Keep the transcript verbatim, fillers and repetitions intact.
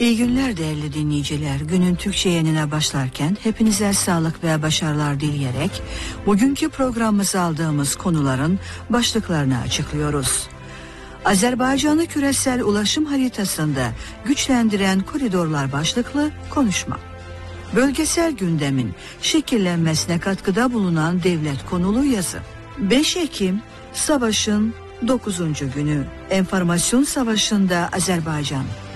İyi günler değerli dinleyiciler. Günün Türkçe yayınına başlarken hepinize sağlık ve başarılar dileyerek bugünkü programımıza aldığımız konuların başlıklarını açıklıyoruz. Azerbaycan'ı küresel ulaşım haritasında güçlendiren koridorlar başlıklı konuşma. Bölgesel gündemin şekillenmesine katkıda bulunan devlet konulu yazı. beş Ekim savaşın dokuzuncu günü. Enformasyon savaşında Azerbaycan